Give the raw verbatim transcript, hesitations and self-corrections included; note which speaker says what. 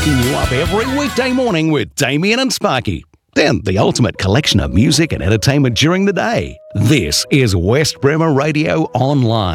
Speaker 1: waking you up every weekday morning with Damien and Sparky. Then the ultimate collection of music and entertainment during the day. This is West Bremer Radio Online.